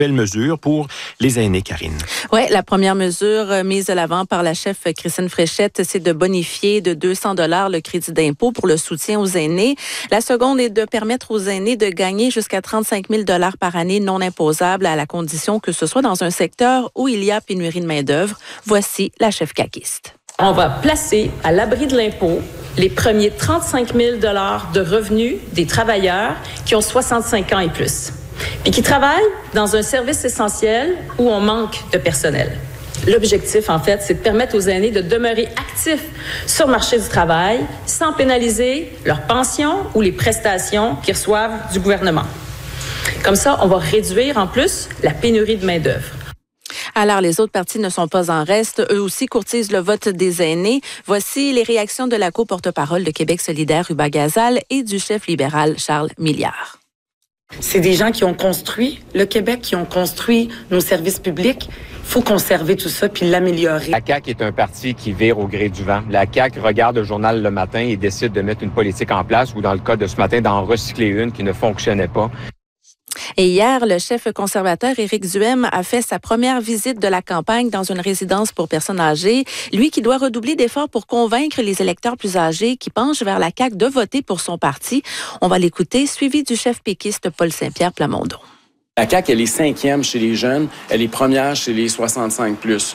Belle mesure pour les aînés, Karine. Oui, la première mesure mise de l'avant par la chef Christine Fréchette, c'est de bonifier de 200 $ le crédit d'impôt pour le soutien aux aînés. La seconde est de permettre aux aînés de gagner jusqu'à 35 000 $ par année non imposables à la condition que ce soit dans un secteur où il y a pénurie de main-d'œuvre. Voici la chef caquiste. On va placer à l'abri de l'impôt les premiers 35 000 $ de revenus des travailleurs qui ont 65 ans et plus, puis qui travaillent dans un service essentiel où on manque de personnel. L'objectif, en fait, c'est de permettre aux aînés de demeurer actifs sur le marché du travail sans pénaliser leur pension ou les prestations qu'ils reçoivent du gouvernement. Comme ça, on va réduire en plus la pénurie de main-d'œuvre. Alors, les autres partis ne sont pas en reste. Eux aussi courtisent le vote des aînés. Voici les réactions de la co-porte-parole de Québec solidaire, Ruba Gazal, et du chef libéral, Charles Milliard. C'est des gens qui ont construit le Québec, qui ont construit nos services publics. Il faut conserver tout ça puis l'améliorer. La CAQ est un parti qui vire au gré du vent. La CAQ regarde le journal le matin et décide de mettre une politique en place ou, dans le cas de ce matin, d'en recycler une qui ne fonctionnait pas. Et hier, le chef conservateur Éric Duhem a fait sa première visite de la campagne dans une résidence pour personnes âgées. Lui qui doit redoubler d'efforts pour convaincre les électeurs plus âgés qui penchent vers la CAQ de voter pour son parti. On va l'écouter, suivi du chef péquiste Paul Saint-Pierre Plamondon. La CAQ, elle est 5e chez les jeunes, elle est première chez les 65+.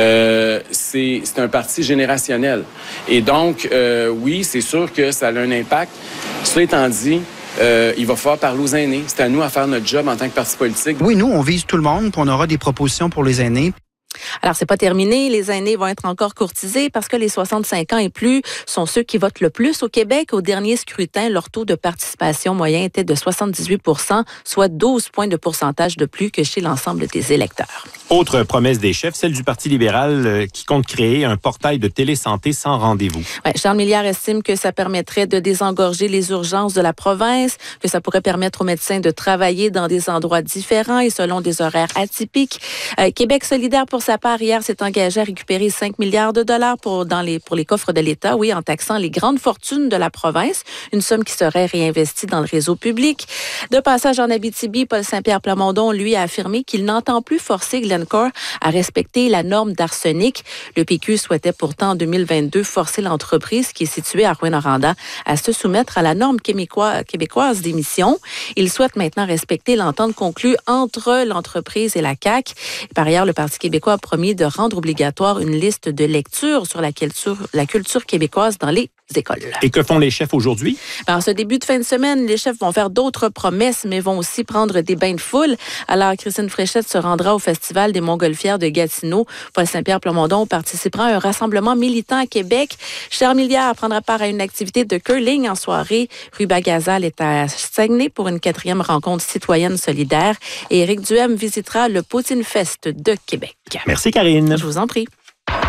C'est un parti générationnel. Et donc, oui, c'est sûr que ça a un impact. Cela étant dit, il va falloir parler aux aînés. C'est à nous à faire notre job en tant que parti politique. Oui, nous, on vise tout le monde, puis on aura des propositions pour les aînés. Alors, c'est pas terminé. Les aînés vont être encore courtisés parce que les 65 ans et plus sont ceux qui votent le plus au Québec. Au dernier scrutin, leur taux de participation moyen était de 78 %, soit 12 points de pourcentage de plus que chez l'ensemble des électeurs. Autre promesse des chefs, celle du Parti libéral qui compte créer un portail de télésanté sans rendez-vous. Ouais, Charles Milliard estime que ça permettrait de désengorger les urgences de la province, que ça pourrait permettre aux médecins de travailler dans des endroits différents et selon des horaires atypiques. Québec solidaire, pour sa part, hier, s'est engagé à récupérer 5 milliards de dollars pour les coffres de l'État, oui, en taxant les grandes fortunes de la province, une somme qui serait réinvestie dans le réseau public. De passage en Abitibi, Paul Saint-Pierre Plamondon, lui, a affirmé qu'il n'entend plus forcer Glencore à respecter la norme d'arsenic. Le PQ souhaitait pourtant en 2022 forcer l'entreprise qui est située à Rouyn-Noranda à se soumettre à la norme québécoise d'émissions. Il souhaite maintenant respecter l'entente conclue entre l'entreprise et la CAQ. Par ailleurs, le Parti québécois a promis de rendre obligatoire une liste de lecture sur la culture québécoise dans les écoles. Et que font les chefs aujourd'hui? En ce début de fin de semaine, les chefs vont faire d'autres promesses, mais vont aussi prendre des bains de foule. Alors, Christine Fréchette se rendra au Festival des Montgolfières de Gatineau. Paul Saint-Pierre Plamondon participera à un rassemblement militant à Québec. Charles Milliard prendra part à une activité de curling en soirée. Ruba Gazal est à Saguenay pour une 4e rencontre citoyenne solidaire. Et Éric Duhem visitera le Poutine Fest de Québec. Merci, Karine. Je vous en prie.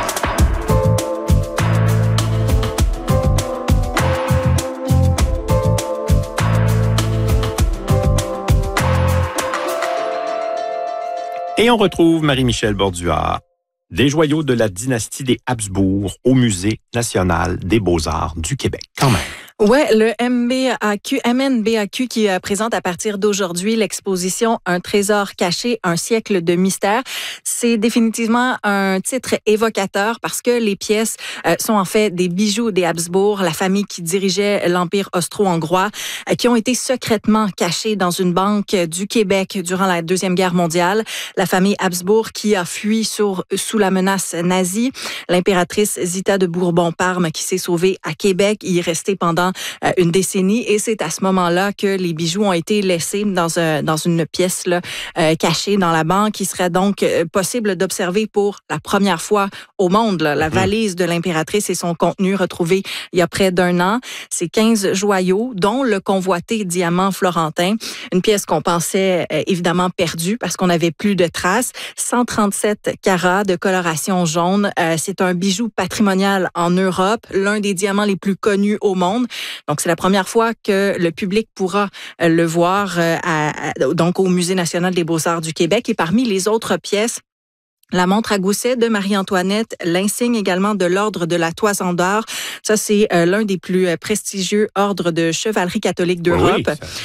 Et on retrouve Marie-Michel Borduas, des joyaux de la dynastie des Habsbourg au Musée national des beaux-arts du Québec. Quand même. Ouais, le MNBAQ qui présente à partir d'aujourd'hui l'exposition Un trésor caché, un siècle de mystère. C'est définitivement un titre évocateur parce que les pièces sont en fait des bijoux des Habsbourg, la famille qui dirigeait l'Empire austro-hongrois, qui ont été secrètement cachés dans une banque du Québec durant la Deuxième Guerre mondiale. La famille Habsbourg qui a fui sous la menace nazie. L'impératrice Zita de Bourbon-Parme qui s'est sauvée à Québec, y est restée pendant une décennie et c'est à ce moment-là que les bijoux ont été laissés dans une pièce là, cachée dans la banque. Il serait donc possible d'observer pour la première fois au monde là, la valise de l'impératrice et son contenu retrouvé il y a près d'1 an. C'est 15 joyaux, dont le convoité diamant florentin. Une pièce qu'on pensait évidemment perdue parce qu'on n'avait plus de traces. 137 carats de coloration jaune. C'est un bijou patrimonial en Europe, l'un des diamants les plus connus au monde. Donc, c'est la première fois que le public pourra le voir donc au Musée national des beaux-arts du Québec. Et parmi les autres pièces, la montre à gousset de Marie-Antoinette, l'insigne également de l'Ordre de la Toison d'Or. Ça, c'est l'un des plus prestigieux ordres de chevalerie catholique d'Europe. Oui.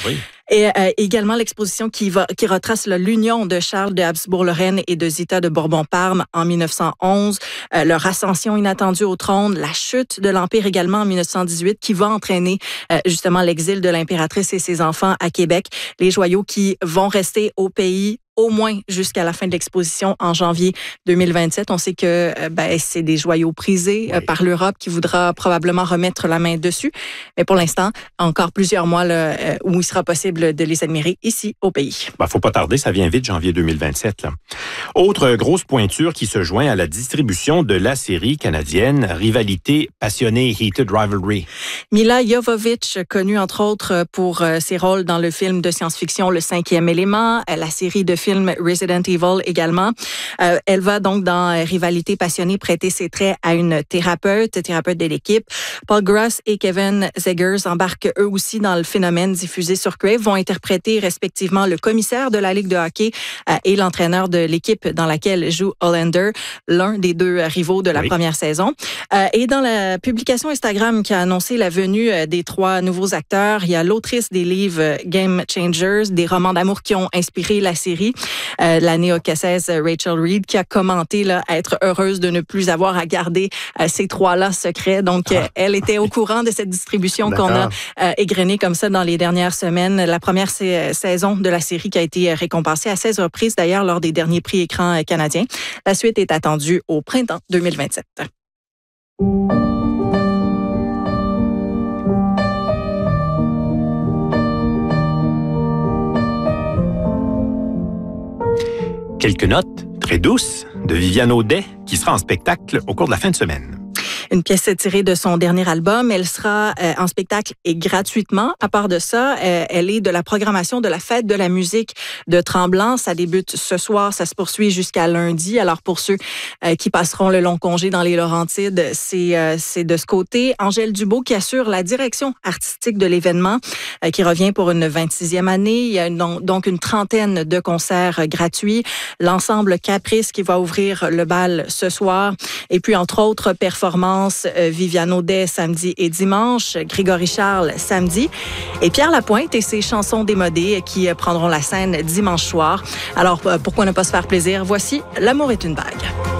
Et également l'exposition qui retrace l'union de Charles de Habsbourg-Lorraine et de Zita de Bourbon-Parme en 1911, leur ascension inattendue au trône, la chute de l'Empire également en 1918 qui va entraîner justement l'exil de l'impératrice et ses enfants à Québec. Les joyaux qui vont rester au pays au moins jusqu'à la fin de l'exposition en janvier 2027. On sait que c'est des joyaux prisés par l'Europe qui voudra probablement remettre la main dessus. Mais pour l'instant, encore plusieurs mois où il sera possible de les admirer ici au pays. Faut pas tarder, ça vient vite, janvier 2027. Là. Autre grosse pointure qui se joint à la distribution de la série canadienne Rivalité passionnée, Heated Rivalry. Mila Jovovich, connue entre autres pour ses rôles dans le film de science-fiction Le 5e élément, la série de film Resident Evil également. Elle va donc dans Rivalité passionnée prêter ses traits à une thérapeute de l'équipe. Paul Gross et Kevin Zegers embarquent eux aussi dans le phénomène diffusé sur Crave, vont interpréter respectivement le commissaire de la Ligue de hockey et l'entraîneur de l'équipe dans laquelle joue Hollander, l'un des deux rivaux de la première saison. Et dans la publication Instagram qui a annoncé la venue des 3 nouveaux acteurs, il y a l'autrice des livres Game Changers, des romans d'amour qui ont inspiré la série, la néo-écossaise Rachel Reed, qui a commenté être heureuse de ne plus avoir à garder ces 3-là secrets. Donc, elle était au courant de cette distribution qu'on a égrenée comme ça dans les dernières semaines. La première saison de la série qui a été récompensée à 16 reprises, d'ailleurs, lors des derniers prix écrans canadiens. La suite est attendue au printemps 2027. Quelques notes très douces de Viviane Audet qui sera en spectacle au cours de la fin de semaine. Une pièce tirée de son dernier album. Elle sera en spectacle et gratuitement. À part de ça, elle est de la programmation de la Fête de la musique de Tremblant. Ça débute ce soir, ça se poursuit jusqu'à lundi. Alors pour ceux qui passeront le long congé dans les Laurentides, c'est de ce côté. Angèle Dubois qui assure la direction artistique de l'événement qui revient pour une 26e année. Il y a donc une trentaine de concerts gratuits. L'ensemble Caprice qui va ouvrir le bal ce soir. Et puis entre autres performances, Viviane Audet samedi et dimanche, Grégory Charles samedi et Pierre Lapointe et ses chansons démodées qui prendront la scène dimanche soir. Alors pourquoi ne pas se faire plaisir? Voici L'amour est une bague.